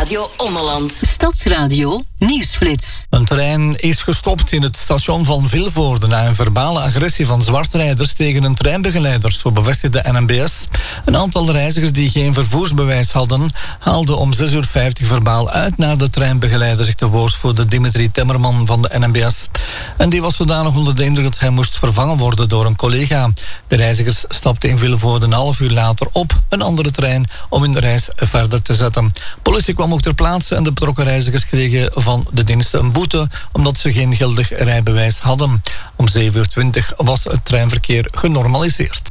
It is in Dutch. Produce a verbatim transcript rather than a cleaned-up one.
Radio Ommeland. Stadsradio Nieuwsflits. Een trein is gestopt in het station van Vilvoorde na een verbale agressie van zwartrijders tegen een treinbegeleider, zo bevestigde N M B S. Een aantal reizigers die geen vervoersbewijs hadden, haalden om zes uur vijftig verbaal uit naar de treinbegeleider, zegt de woordvoerder Dimitri Temmerman van de N M B S. En die was zodanig onder de indruk dat hij moest vervangen worden door een collega. De reizigers stapten in Vilvoorde een half uur later op een andere trein om hun reis verder te zetten. Politie kwam ook ter plaatse en de betrokken reizigers kregen van de dienst een boete omdat ze geen geldig rijbewijs hadden. Om zeven uur twintig was het treinverkeer genormaliseerd.